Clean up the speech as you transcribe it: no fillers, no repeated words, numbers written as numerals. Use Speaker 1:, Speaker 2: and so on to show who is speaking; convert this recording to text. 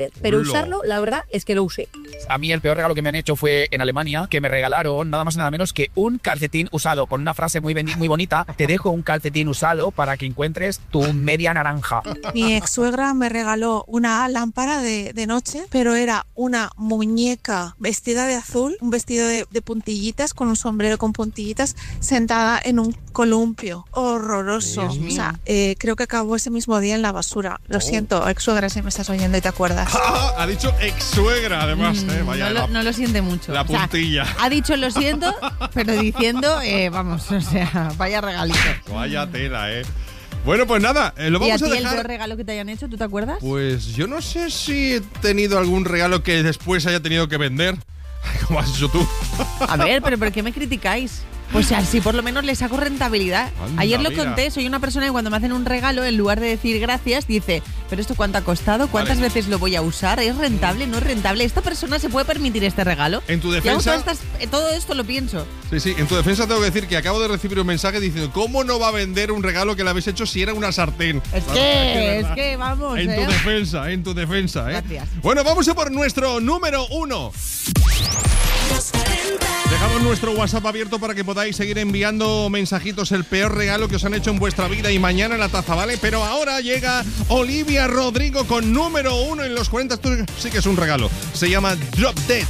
Speaker 1: Pero usarlo, la verdad, es que lo usé.
Speaker 2: A mí el peor regalo que me han hecho fue en Alemania, que me regalaron nada más y nada menos que un calcetín usado, con una frase muy bonita: te dejo un calcetín usado para que encuentres tu media naranja.
Speaker 3: Mi ex suegra me regaló una lámpara de noche, pero era una muñeca vestida de azul, un vestido de puntillitas, con un sombrero con puntillitas, sentada en un columpio. Horroroso. O sea, creo que acabó ese mismo día en la basura. Lo siento, ex suegra, si me estás oyendo y te acuerdas.
Speaker 4: Ha dicho ex suegra, además. Vaya,
Speaker 5: no lo siente mucho.
Speaker 4: La puntilla.
Speaker 5: O sea, ha dicho lo siento, pero diciendo, vamos, o sea, vaya regalito.
Speaker 4: Vaya tela, Bueno, pues nada, lo vamos a dejar.
Speaker 5: ¿Y a ti el peor regalo que te hayan hecho, tú te acuerdas?
Speaker 4: Pues yo no sé si he tenido algún regalo que después haya tenido que vender. ¿Cómo has hecho tú?
Speaker 5: A ver, pero ¿por qué me criticáis? Pues así por lo menos le saco rentabilidad.
Speaker 4: Anda,
Speaker 5: Ayer lo
Speaker 4: mira.
Speaker 5: conté, soy una persona que cuando me hacen un regalo, en lugar de decir gracias, dice, ¿pero esto cuánto ha costado? ¿Cuántas veces lo voy a usar? ¿Es rentable? ¿No es rentable? ¿Esta persona se puede permitir este regalo?
Speaker 4: En tu defensa...
Speaker 5: Todo esto lo pienso.
Speaker 4: Sí, en tu defensa tengo que decir que acabo de recibir un mensaje diciendo ¿cómo no va a vender un regalo que le habéis hecho si era una sartén?
Speaker 5: Es que vamos,
Speaker 4: En tu defensa,
Speaker 5: Gracias.
Speaker 4: Bueno, vamos a por nuestro número 1. Dejamos nuestro WhatsApp abierto para que podáis seguir enviando mensajitos, el peor regalo que os han hecho en vuestra vida, y mañana la taza, ¿vale? Pero ahora llega Olivia Rodrigo con número 1 en los 40. Esto sí que es un regalo. Se llama Drop Dead.